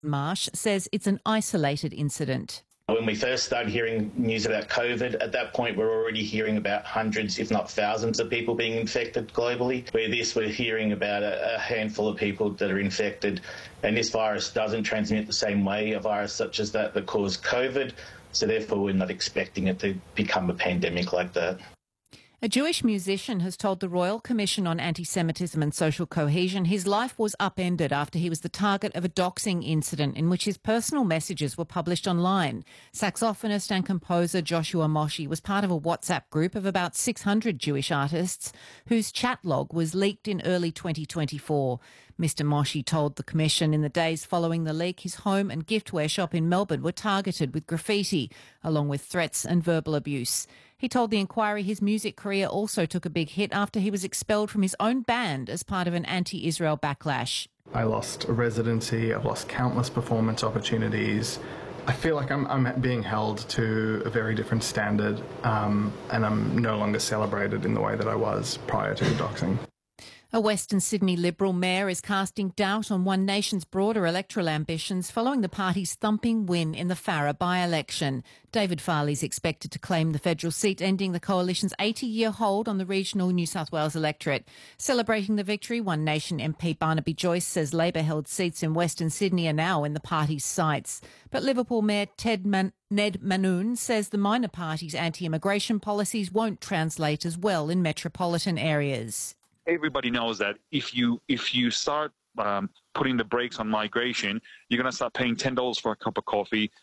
Marsh says it's an isolated incident. When we first started hearing news about COVID, at that point we're already hearing about hundreds, if not thousands, of people being infected globally. We're hearing about a handful of people that are infected, and this virus doesn't transmit the same way, a virus such as that caused COVID, so therefore we're not expecting it to become a pandemic like that. A Jewish musician has told the Royal Commission on Anti-Semitism and Social Cohesion his life was upended after he was the target of a doxing incident in which his personal messages were published online. Saxophonist and composer Joshua Moshe was part of a WhatsApp group of about 600 Jewish artists whose chat log was leaked in early 2024. Mr. Moshe told the Commission in the days following the leak his home and giftware shop in Melbourne were targeted with graffiti, along with threats and verbal abuse. He told the inquiry his music career also took a big hit after he was expelled from his own band as part of an anti-Israel backlash. I lost a residency, I've lost countless performance opportunities. I feel like I'm being held to a very different standard, and I'm no longer celebrated in the way that I was prior to the doxing. A Western Sydney Liberal mayor is casting doubt on One Nation's broader electoral ambitions following the party's thumping win in the Farrer by-election. David Farley is expected to claim the federal seat, ending the coalition's 80-year hold on the regional New South Wales electorate. Celebrating the victory, One Nation MP Barnaby Joyce says Labor-held seats in Western Sydney are now in the party's sights. But Liverpool Mayor Ned Manoon says the minor party's anti-immigration policies won't translate as well in metropolitan areas. Everybody knows that if you start putting the brakes on migration, you're going to start paying $10 for a cup of coffee,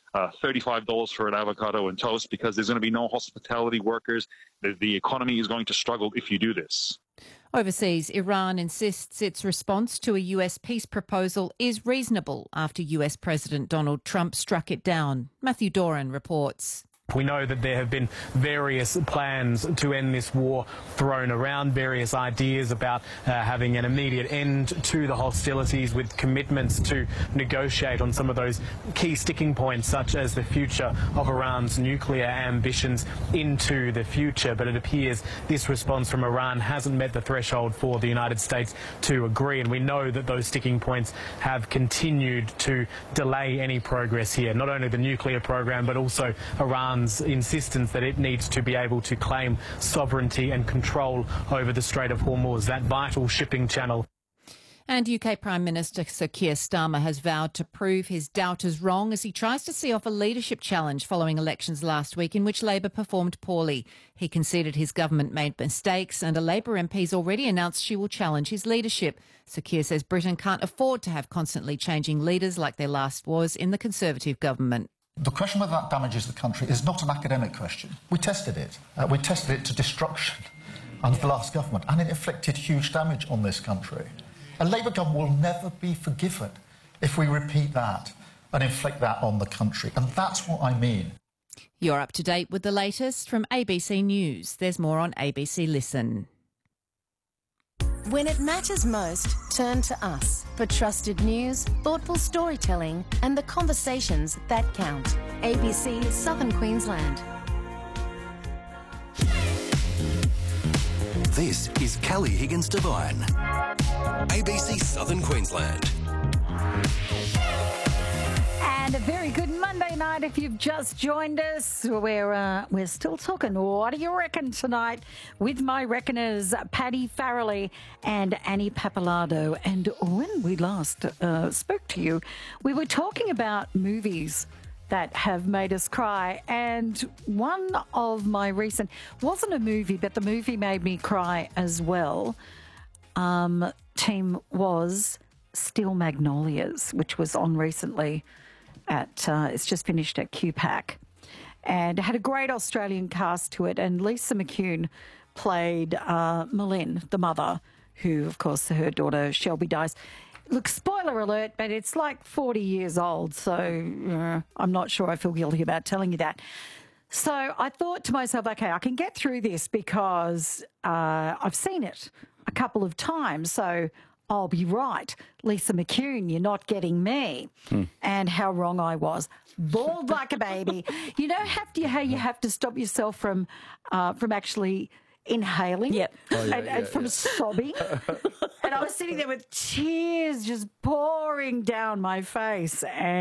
$35 for an avocado and toast, because there's going to be no hospitality workers. The economy is going to struggle if you do this. Overseas, Iran insists its response to a US peace proposal is reasonable after US President Donald Trump struck it down. Matthew Doran reports. We know that there have been various plans to end this war thrown around, various ideas about having an immediate end to the hostilities with commitments to negotiate on some of those key sticking points, such as the future of Iran's nuclear ambitions into the future. But it appears this response from Iran hasn't met the threshold for the United States to agree. And we know that those sticking points have continued to delay any progress here, not only the nuclear program, but also Iran's insistence that it needs to be able to claim sovereignty and control over the Strait of Hormuz, that vital shipping channel. And UK Prime Minister Sir Keir Starmer has vowed to prove his doubters wrong as he tries to see off a leadership challenge following elections last week in which Labor performed poorly. He conceded his government made mistakes, and a Labor MP's already announced she will challenge his leadership. Sir Keir says Britain can't afford to have constantly changing leaders like there last was in the Conservative government. The question whether that damages the country is not an academic question. We tested it. We tested it to destruction under the last government, and it inflicted huge damage on this country. A Labour government will never be forgiven if we repeat that and inflict that on the country, and that's what I mean. You're up to date with the latest from ABC News. There's more on ABC Listen. When it matters most, turn to us for trusted news, thoughtful storytelling and the conversations that count. ABC Southern Queensland. This is Kelly Higgins Devine, ABC Southern Queensland. And a very good Monday night if you've just joined us. We're still talking What Do You Reckon tonight with my reckoners, Paddy Farrelly and Annie Pappalardo. And when we last spoke to you, we were talking about movies that have made us cry. And one of my recent, wasn't a movie, but the movie made me cry as well, team was Steel Magnolias, which was on recently. It's just finished at QPAC, and it had a great Australian cast to it, and Lisa McCune played Malin, the mother, who, of course, her daughter Shelby dies. Look, spoiler alert, but it's like 40 years old, so I'm not sure I feel guilty about telling you that. So I thought to myself, okay, I can get through this because I've seen it a couple of times, so I'll be right. Lisa McCune, you're not getting me. And how wrong I was. Bawled like a baby. You know how you have to stop yourself from actually inhaling Yep. and from sobbing. And I was sitting there with tears just pouring down my face. And